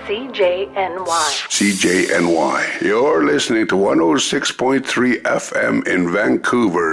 CJNY. CJNY. You're listening to 106.3 FM in Vancouver.